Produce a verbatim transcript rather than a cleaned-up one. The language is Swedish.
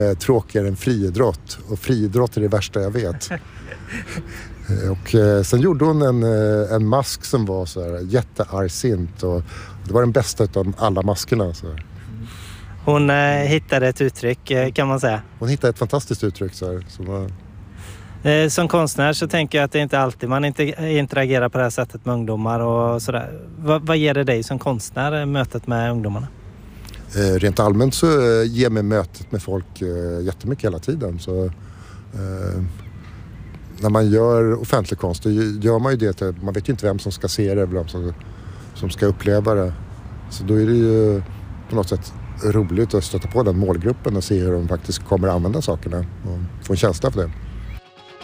Eh, tråkigare än friidrott. Och friidrott är det värsta jag vet. Och eh, sen gjorde hon en, eh, en mask som var så här jätteargsint. Och det var den bästa av alla maskerna. Så här. Hon eh, hittade ett uttryck eh, kan man säga. Hon hittade ett fantastiskt uttryck. Så här, som var... eh, som konstnär så tänker jag att det inte alltid man inte interagerar på det här sättet med ungdomar. Och sådär. Va, vad ger det dig som konstnär, mötet med ungdomarna? Eh, rent allmänt så eh, ger mig mötet med folk eh, jättemycket hela tiden. Så, eh, när man gör offentlig konst, då gör man ju det till, man vet ju inte vem som ska se det, vem som, som ska uppleva det. Så då är det ju på något sätt roligt att stöta på den målgruppen och se hur de faktiskt kommer att använda sakerna och få en känsla för det.